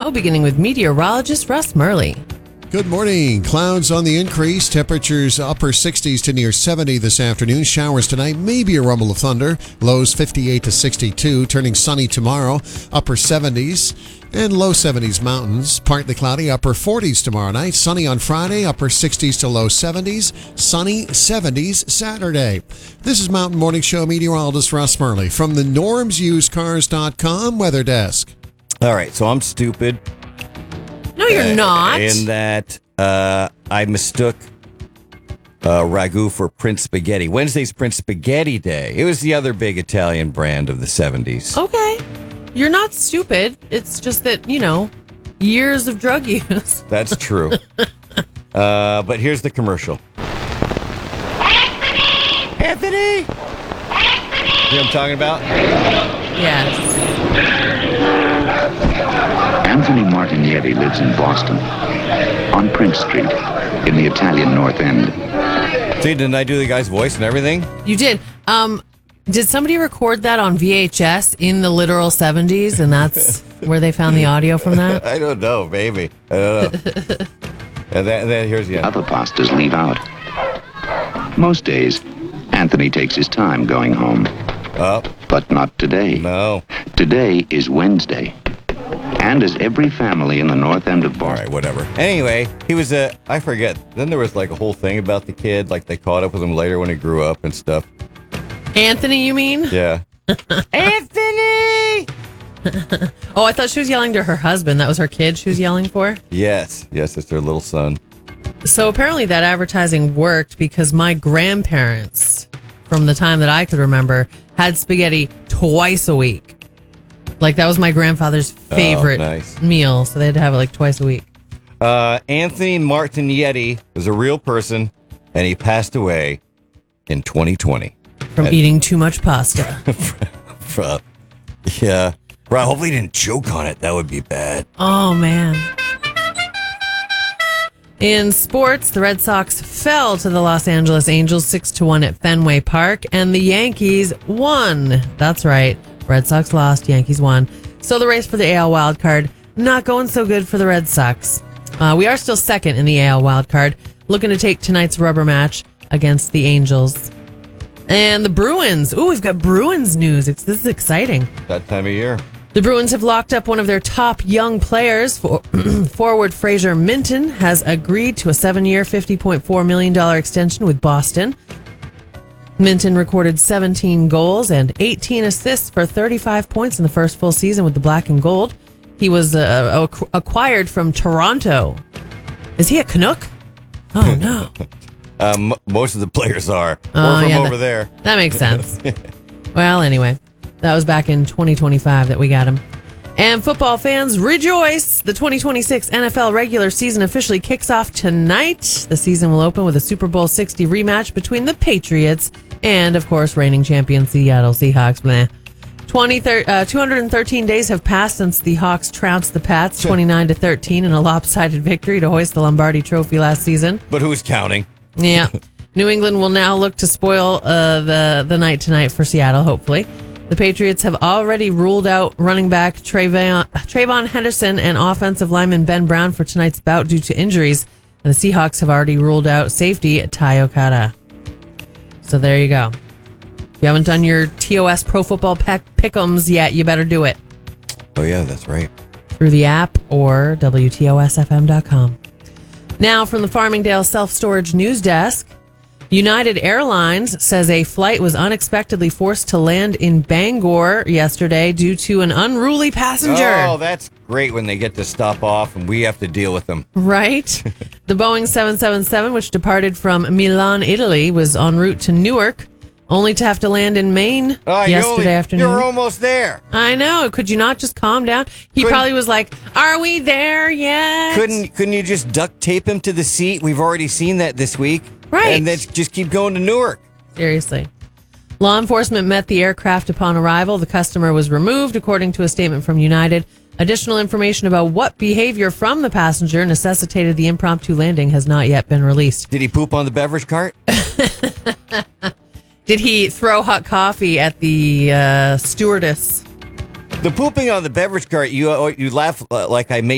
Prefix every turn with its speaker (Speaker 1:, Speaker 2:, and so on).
Speaker 1: now, beginning with meteorologist Russ Murley.
Speaker 2: Good morning. Clouds on the increase. Temperatures upper 60s to near 70 this afternoon. Showers tonight. Maybe a rumble of thunder. Lows 58 to 62. Turning sunny tomorrow. Upper 70s and low 70s mountains. Partly cloudy. Upper 40s tomorrow night. Sunny on Friday. Upper 60s to low 70s. Sunny 70s Saturday. This is Mountain Morning Show meteorologist Russ Murley from the normsusedcars.com weather desk.
Speaker 3: All right, so I'm stupid.
Speaker 1: No, you're not.
Speaker 3: In that I mistook ragu for Prince Spaghetti. Wednesday's Prince Spaghetti Day. It was the other big Italian brand of the 70s.
Speaker 1: Okay. You're not stupid. It's just that, years of drug use.
Speaker 3: That's true. But here's the commercial. Anthony! You know what I'm talking about?
Speaker 1: Yes.
Speaker 4: Anthony Martignetti lives in Boston, on Prince Street, in the Italian North End.
Speaker 3: See, didn't I do the guy's voice and everything?
Speaker 1: You did. Did somebody record that on VHS in the literal 70s, and that's where they found the audio from that?
Speaker 3: I don't know, maybe. I don't know. And then here's the end.
Speaker 4: Other pastors leave out. Most days, Anthony takes his time going home. But not today.
Speaker 3: No.
Speaker 4: Today is Wednesday. And as every family in the North End of Boston.
Speaker 3: All right, whatever. Anyway, he was I forget. Then there was like a whole thing about the kid. Like they caught up with him later when he grew up and stuff.
Speaker 1: Anthony, you mean?
Speaker 3: Yeah. Anthony!
Speaker 1: Oh, I thought she was yelling to her husband. That was her kid she was yelling for?
Speaker 3: Yes, it's their little son.
Speaker 1: So apparently that advertising worked because my grandparents, from the time that I could remember, had spaghetti twice a week. Like, that was my grandfather's favorite meal, so they had to have it like twice a week.
Speaker 3: Anthony Martignetti was a real person, and he passed away in 2020.
Speaker 1: From eating too much pasta.
Speaker 3: Yeah. Right, hopefully he didn't choke on it. That would be bad.
Speaker 1: Oh, man. In sports, the Red Sox fell to the Los Angeles Angels 6-1 at Fenway Park, and the Yankees won. That's right. Red Sox lost, Yankees won. So the race for the AL wildcard, not going so good for the Red Sox. We are still second in the AL wildcard, looking to take tonight's rubber match against the Angels. And the Bruins. Ooh, we've got Bruins news. This is exciting.
Speaker 3: That time of year.
Speaker 1: The Bruins have locked up one of their top young players. Forward Fraser Minton has agreed to a 7-year, $50.4 million extension with Boston. Minton recorded 17 goals and 18 assists for 35 points in the first full season with the Black and Gold. He was acquired from Toronto. Is he a Canuck? Oh, no.
Speaker 3: Most of the players are. Or from over there.
Speaker 1: That makes sense. Well, anyway, that was back in 2025 that we got him. And football fans, rejoice! The 2026 NFL regular season officially kicks off tonight. The season will open with a Super Bowl 60 rematch between the Patriots and, of course, reigning champion Seattle Seahawks. 213 days have passed since the Hawks trounced the Pats 29-13 in a lopsided victory to hoist the Lombardi Trophy last season.
Speaker 3: But who's counting?
Speaker 1: Yeah. New England will now look to spoil the night tonight for Seattle, hopefully. The Patriots have already ruled out running back Trayvon Henderson and offensive lineman Ben Brown for tonight's bout due to injuries. And the Seahawks have already ruled out safety Ty Okada. So there you go. If you haven't done your TOS Pro Football Pick'ems yet, you better do it.
Speaker 3: Oh, yeah, that's right.
Speaker 1: Through the app or WTOSFM.com. Now from the Farmingdale Self-Storage News Desk. United Airlines says a flight was unexpectedly forced to land in Bangor yesterday due to an unruly passenger.
Speaker 3: Oh, that's great when they get to stop off and we have to deal with them.
Speaker 1: Right? The Boeing 777, which departed from Milan, Italy, was en route to Newark, only to have to land in Maine yesterday afternoon.
Speaker 3: You're almost there.
Speaker 1: I know. Could you not just calm down? He probably was like, are we there yet?
Speaker 3: Couldn't you just duct tape him to the seat? We've already seen that this week.
Speaker 1: Right.
Speaker 3: And then just keep going to Newark.
Speaker 1: Seriously. Law enforcement met the aircraft upon arrival. The customer was removed, according to a statement from United. Additional information about what behavior from the passenger necessitated the impromptu landing has not yet been released.
Speaker 3: Did he poop on the beverage cart?
Speaker 1: Did he throw hot coffee at the stewardess?
Speaker 3: The pooping on the beverage cart, you laugh like I made